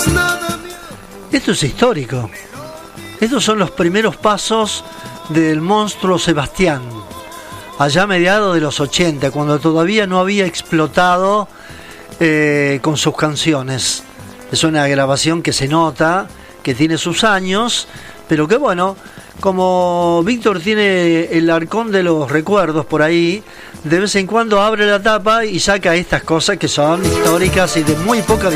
Esto es histórico. Estos son los primeros pasos del monstruo Sebastián, allá a mediados de los 80, cuando todavía no había explotado con sus canciones. Es una grabación que se nota, que tiene sus años, pero que bueno, como Víctor tiene el arcón de los recuerdos por ahí, de vez en cuando abre la tapa y saca estas cosas que son históricas y de muy poca